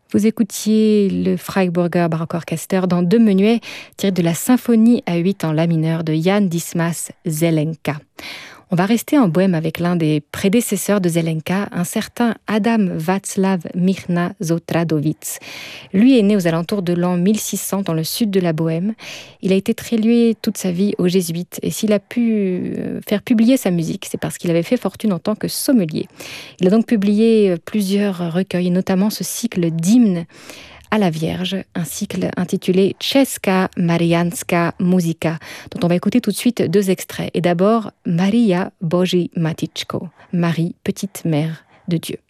Vous écoutiez le Freiburger Baroque Orchester dans deux menuets tirés de la symphonie à 8 en la mineur de Jan Dismas Zelenka. On va rester en Bohème avec l'un des prédécesseurs de Zelenka, un certain Adam Václav Michna Zotradovits. Lui est né aux alentours de l'an 1600 dans le sud de la Bohème. Il a été très lié toute sa vie aux jésuites et s'il a pu faire publier sa musique, c'est parce qu'il avait fait fortune en tant que sommelier. Il a donc publié plusieurs recueils, notamment ce cycle d'hymnes à la Vierge, un cycle intitulé Česká Mariánská muzika, dont on va écouter tout de suite deux extraits. Et d'abord, Maria Boží Matičko, Marie, petite mère de Dieu.